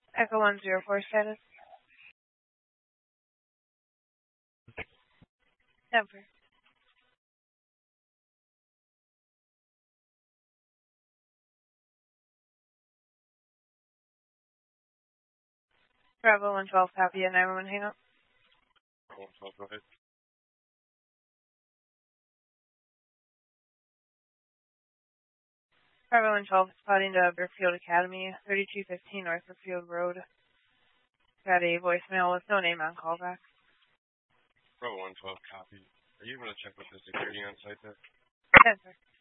Echo 104 status. Denver. Bravo 112, copy at 911, hang up. 112, go ahead. Bravo 112, spotting to Brookfield Academy, 3215 North Brookfield Road. Got a voicemail with no name on callback. Bravo 112, copy. Are you able to check with the security on site there? Denver.